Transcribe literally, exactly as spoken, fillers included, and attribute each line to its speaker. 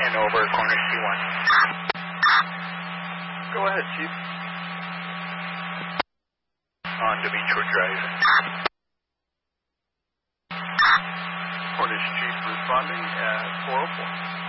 Speaker 1: and over corner C one.
Speaker 2: Go ahead, Chief.
Speaker 1: On to Beechwood Drive.
Speaker 2: Cornish Chief responding at four oh four.